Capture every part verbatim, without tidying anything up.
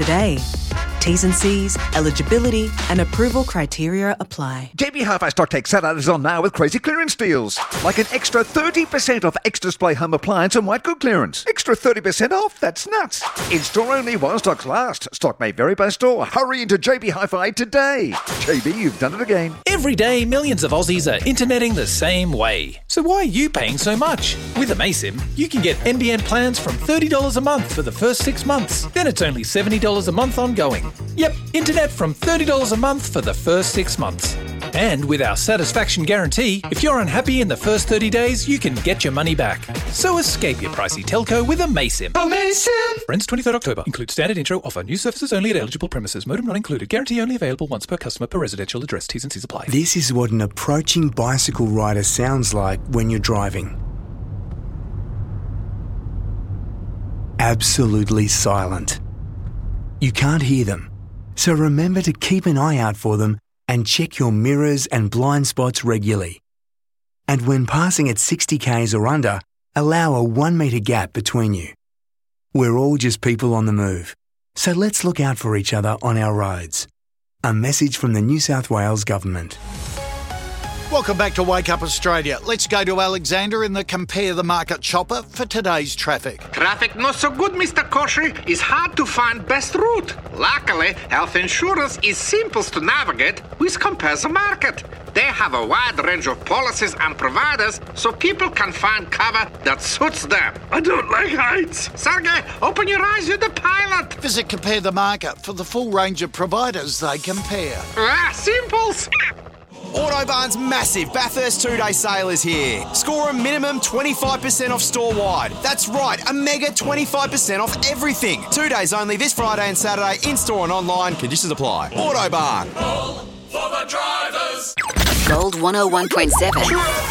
today. T's and C's, eligibility and approval criteria apply. J B Hi-Fi StockTech Saturday is on now with crazy clearance deals. Like an extra thirty percent off X-Display home appliance and white good clearance. Extra thirty percent off? That's nuts. In-store only while stocks last. Stock may vary by store. Hurry into J B Hi-Fi today. J B, you've done it again. Every day, millions of Aussies are interneting the same way. So why are you paying so much? With Amaysim, you can get N B N plans from thirty dollars a month for the first six months. Then it's only seventy dollars a month ongoing. Yep, internet from thirty dollars a month for the first six months. And with our satisfaction guarantee, if you're unhappy in the first thirty days, you can get your money back. So escape your pricey telco with Amaysim. Amaysim! Ends twenty-third October. Includes standard intro offer. New services only at eligible premises. Modem not included. Guarantee only available once per customer per residential address. T's and C's apply. This is what an approaching bicycle rider sounds like when you're driving. Absolutely silent. You can't hear them. So remember to keep an eye out for them and check your mirrors and blind spots regularly. And when passing at sixty kays or under, allow a one metre gap between you. We're all just people on the move, so let's look out for each other on our roads. A message from the New South Wales Government. Welcome back to Wake Up Australia. Let's go to Alexander in the Compare the Market chopper for today's traffic. Traffic not so good, Mister Koshy. It's hard to find best route. Luckily, health insurance is simple to navigate with Compare the Market. They have a wide range of policies and providers so people can find cover that suits them. I don't like heights. Sergey, open your eyes, you're the pilot. Visit Compare the Market for the full range of providers they compare. Ah, simples. Autobarn's massive Bathurst two-day sale is here. Score a minimum twenty-five percent off store-wide. That's right, a mega twenty-five percent off everything. Two days only this Friday and Saturday, in-store and online. Conditions apply. Autobarn. All for the drivers. Gold one oh one point seven.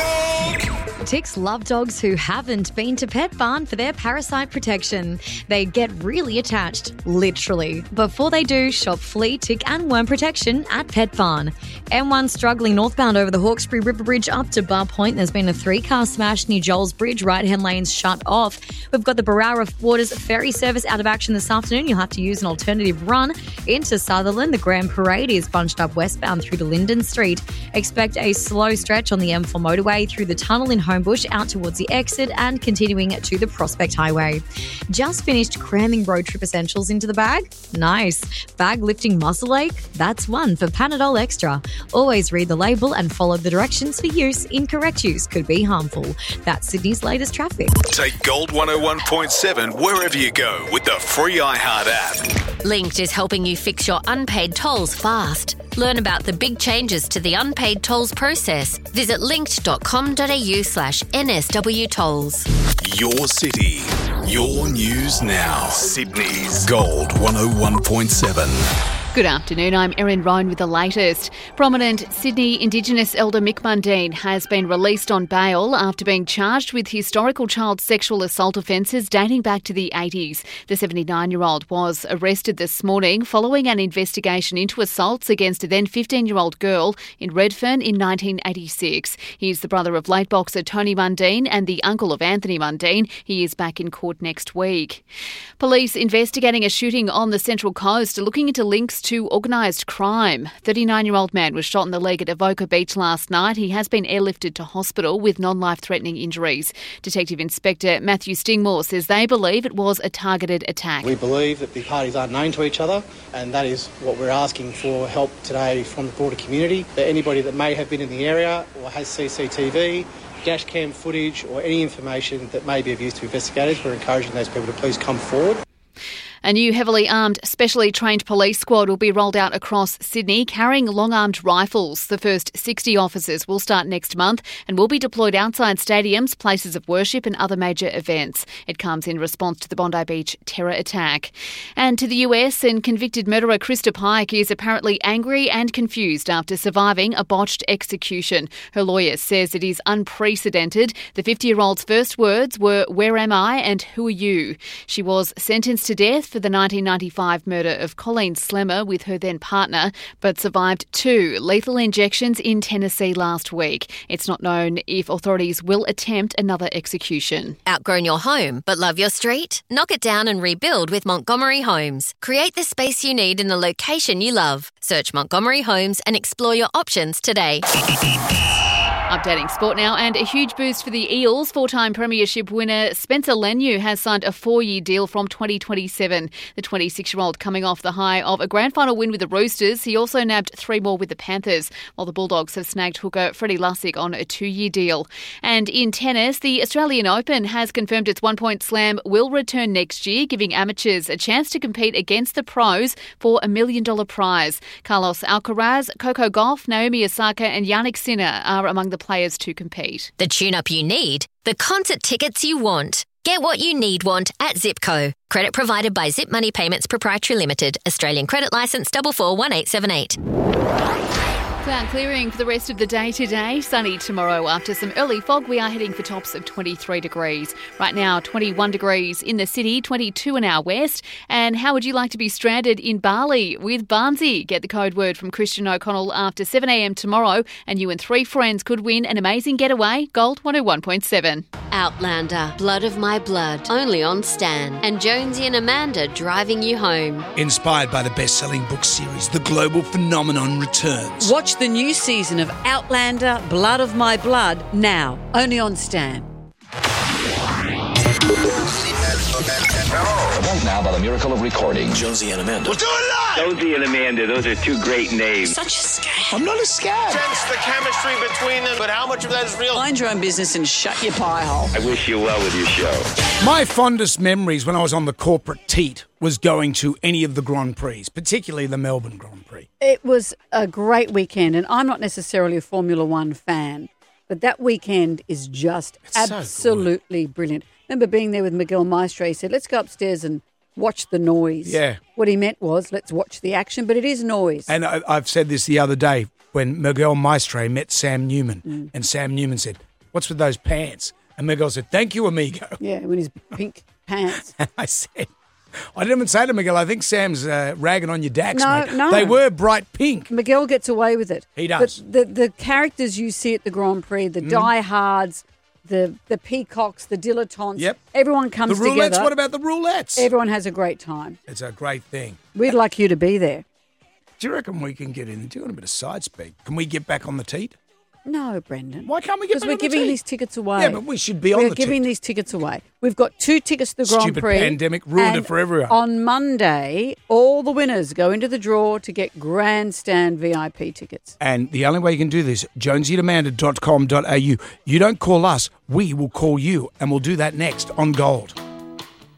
Ticks love dogs who haven't been to Pet Barn for their parasite protection. They get really attached, literally. Before they do, shop flea, tick and worm protection at Pet Barn. M one struggling northbound over the Hawkesbury River Bridge up to Bar Point. There's been a three-car smash near Joel's Bridge. Right-hand lanes shut off. We've got the Barara Waters ferry service out of action this afternoon. You'll have to use an alternative run into Sutherland. The Grand Parade is bunched up westbound through to Linden Street. Expect a slow stretch on the M four motorway through the tunnel in Homebush out towards the exit and continuing to the Prospect Highway. Just finished cramming road trip essentials into the bag? Nice. Bag lifting muscle ache? That's one for Panadol Extra. Always read the label and follow the directions for use. Incorrect use could be harmful. That's Sydney's latest traffic. Take Gold one oh one point seven wherever you go with the free iHeart app. Linked is helping you fix your unpaid tolls fast. Learn about the big changes to the unpaid tolls process. Visit linked.com.au slash NSW tolls. Your city, your news now. Sydney's Gold one oh one point seven. Good afternoon, I'm Erin Roan with the latest. Prominent Sydney Indigenous elder Mick Mundine has been released on bail after being charged with historical child sexual assault offences dating back to the eighties. The seventy-nine-year-old was arrested this morning following an investigation into assaults against a then fifteen-year-old girl in Redfern in nineteen eighty-six. He's the brother of late boxer Tony Mundine and the uncle of Anthony Mundine. He is back in court next week. Police investigating a shooting on the Central Coast are looking into links to organised crime. thirty-nine-year-old man was shot in the leg at Avoca Beach last night. He has been airlifted to hospital with non-life-threatening injuries. Detective Inspector Matthew Stingmore says they believe it was a targeted attack. We believe that the parties are known to each other, and that is what we're asking for help today from the broader community. That anybody that may have been in the area or has C C T V, dash cam footage or any information that may be of use to investigators, we're encouraging those people to please come forward. A new heavily armed, specially trained police squad will be rolled out across Sydney carrying long-armed rifles. The first sixty officers will start next month and will be deployed outside stadiums, places of worship and other major events. It comes in response to the Bondi Beach terror attack. And to the U S, and convicted murderer Krista Pike is apparently angry and confused after surviving a botched execution. Her lawyer says it is unprecedented. The fifty-year-old's first words were, "Where am I and who are you?" She was sentenced to death for the nineteen ninety-five murder of Colleen Slemmer with her then partner, but survived two lethal injections in Tennessee last week. It's not known if authorities will attempt another execution. Outgrown your home but love your street? Knock it down and rebuild with Montgomery Homes. Create the space you need in the location you love. Search Montgomery Homes and explore your options today. Updating sport now, and a huge boost for the Eels. Four-time premiership winner Spencer Leniu has signed a four-year deal from twenty twenty-seven. The twenty-six-year-old coming off the high of a grand final win with the Roosters. He also nabbed three more with the Panthers, while the Bulldogs have snagged hooker Freddie Lussick on a two-year deal. And in tennis, the Australian Open has confirmed its one-point slam will return next year, giving amateurs a chance to compete against the pros for a million-dollar prize. Carlos Alcaraz, Coco Gauff, Naomi Osaka and Yannick Sinner are among the players to compete. The tune-up you need, the concert tickets you want. Get what you need want at Zipco. Credit provided by Zip Money Payments Proprietary Limited. Australian credit licence four four one eight seven eight. Cloud clearing for the rest of the day today. Sunny tomorrow after some early fog. We are heading for tops of twenty-three degrees. Right now, twenty-one degrees in the city, twenty-two in our west. And how would you like to be stranded in Bali with Barnsey? Get the code word from Christian O'Connell after seven a m tomorrow, and you and three friends could win an amazing getaway. Gold one oh one point seven. Outlander, Blood of My Blood, only on Stan. And Jonesy and Amanda driving you home. Inspired by the best-selling book series, The Global Phenomenon returns. Watch the new season of Outlander, Blood of My Blood, now, only on Stan. Right now, by the miracle of recording, Jonesy and Amanda. We'll do it live! Jonesy and Amanda, those are two great names. Such a scam. I'm not a scam. Sense the chemistry between them, but how much of that is real? Mind your own business and shut your pie hole. I wish you well with your show. My fondest memories when I was on the corporate teat was going to any of the Grand Prix, particularly the Melbourne Grand Prix. It was a great weekend, and I'm not necessarily a Formula One fan, but that weekend is just it's absolutely so brilliant. Remember being there with Miguel Maestre. He said, let's go upstairs and watch the noise. Yeah. What he meant was, let's watch the action, but it is noise. And I, I've said this the other day when Miguel Maestre met Sam Newman, mm. and Sam Newman said, what's with those pants? And Miguel said, thank you, amigo. Yeah, with his pink pants. And I said, I didn't even say to Miguel, I think Sam's uh, ragging on your Dax, no, mate. No, They were bright pink. Miguel gets away with it. He does. But the, the characters you see at the Grand Prix, the mm. diehards, the the peacocks, the dilettantes, yep. everyone comes together. The roulettes, together. what about the roulettes? Everyone has a great time. It's a great thing. We'd like you to be there. Do you reckon we can get in? Do you want a bit of side speed? Can we get back on the teat? No, Brendan. Why can't we get back on the teat? Because we're giving these tickets away. Yeah, but we should be on we're the teat. We're giving these tickets away. We've got two tickets to the Grand Stupid Prix. Stupid pandemic ruined it for everyone. On Monday, all the winners go into the draw to get grandstand V I P tickets. And the only way you can do this, jonesy and amanda dot com dot a u. You don't call us, we will call you, and we'll do that next on Gold.